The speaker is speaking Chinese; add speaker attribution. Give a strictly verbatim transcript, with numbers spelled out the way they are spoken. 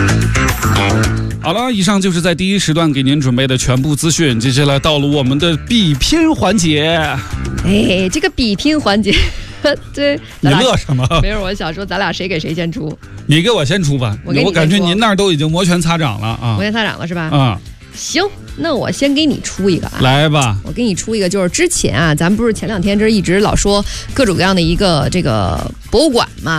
Speaker 1: 好了，以上就是在第一时段给您准备的全部资讯。接下来到了我们的比拼环节。
Speaker 2: 哎，这个比拼环节，这
Speaker 1: 你乐什么？
Speaker 2: 没有，我想说咱俩谁给谁先出？
Speaker 1: 你给我先出吧。
Speaker 2: 我, 我
Speaker 1: 感觉您那儿都已经摩拳擦掌了啊！
Speaker 2: 摩拳擦掌了是吧？
Speaker 1: 啊、嗯，
Speaker 2: 行，那我先给你出一个啊。
Speaker 1: 来吧，
Speaker 2: 我给你出一个，就是之前啊，咱们不是前两天这一直老说各种各样的一个这个博物馆嘛。